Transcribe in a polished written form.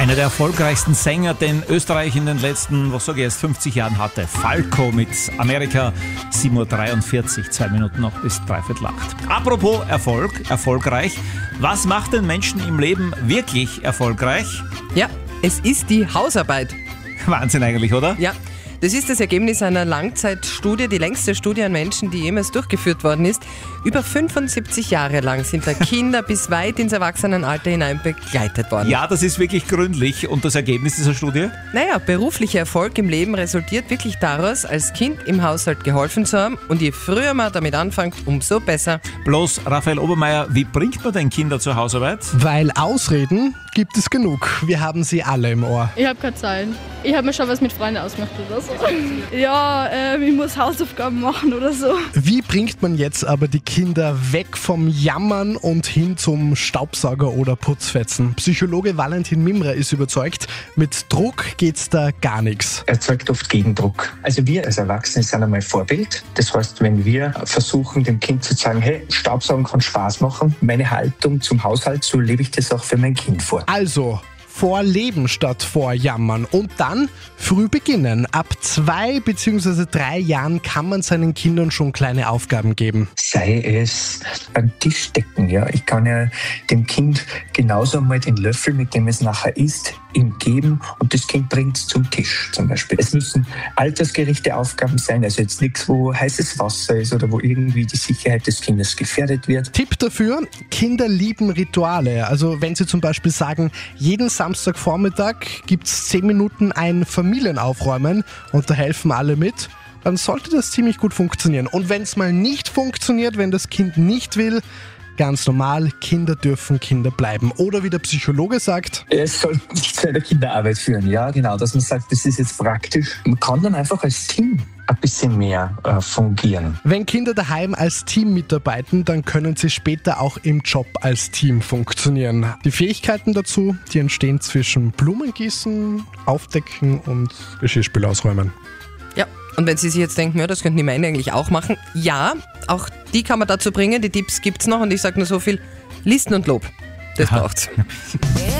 Einer der erfolgreichsten Sänger, den Österreich in den letzten, 50 Jahren hatte. Falco mit Amerika, 7.43 Uhr, 2 Minuten noch bis 7:45. Apropos erfolgreich. Was macht den Menschen im Leben wirklich erfolgreich? Ja, es ist die Hausarbeit. Wahnsinn eigentlich, oder? Ja, das ist das Ergebnis einer Langzeitstudie, die längste Studie an Menschen, die jemals durchgeführt worden ist. Über 75 Jahre lang sind da Kinder bis weit ins Erwachsenenalter hinein begleitet worden. Ja, das ist wirklich gründlich. Und das Ergebnis dieser Studie? Naja, beruflicher Erfolg im Leben resultiert wirklich daraus, als Kind im Haushalt geholfen zu haben. Und je früher man damit anfängt, umso besser. Bloß, Raphael Obermeier, wie bringt man denn Kinder zur Hausarbeit? Weil Ausreden gibt es genug. Wir haben sie alle im Ohr. Ich habe keine Zeit. Ich habe mir schon was mit Freunden ausgemacht oder so. Ja, ich muss Hausaufgaben machen oder so. Wie bringt man jetzt aber die Kinder weg vom Jammern und hin zum Staubsauger oder Putzfetzen? Psychologe Valentin Mimre ist überzeugt, mit Druck geht's da gar nichts. Erzeugt oft Gegendruck. Also wir als Erwachsene sind einmal Vorbild. Das heißt, wenn wir versuchen, dem Kind zu sagen, hey, Staubsaugen kann Spaß machen, meine Haltung zum Haushalt, so lebe ich das auch für mein Kind vor. Also vorleben statt vorjammern und dann früh beginnen. Ab 2 bzw. 3 Jahren kann man seinen Kindern schon kleine Aufgaben geben. Sei es am Tisch decken, ja. Ich kann ja dem Kind genauso einmal den Löffel, mit dem es nachher isst, ihm geben und das Kind bringt es zum Tisch zum Beispiel. Es müssen altersgerechte Aufgaben sein, also jetzt nichts, wo heißes Wasser ist oder wo irgendwie die Sicherheit des Kindes gefährdet wird. Tipp dafür, Kinder lieben Rituale. Also wenn sie zum Beispiel sagen, jeden Samstagvormittag gibt es 10 Minuten ein Familienaufräumen und da helfen alle mit, dann sollte das ziemlich gut funktionieren. Und wenn es mal nicht funktioniert, wenn das Kind nicht will, ganz normal, Kinder dürfen Kinder bleiben. Oder wie der Psychologe sagt, es soll nicht zu einer Kinderarbeit führen, ja genau, dass man sagt, das ist jetzt praktisch. Man kann dann einfach als Team ein bisschen mehr fungieren. Wenn Kinder daheim als Team mitarbeiten, dann können sie später auch im Job als Team funktionieren. Die Fähigkeiten dazu, die entstehen zwischen Blumengießen, Aufdecken und Geschirrspül ausräumen. Ja, und wenn Sie sich jetzt denken, ja, das könnten die meine eigentlich auch machen. Ja, auch die kann man dazu bringen, die Tipps gibt's noch und ich sage nur so viel, Listen und Lob. Das braucht's.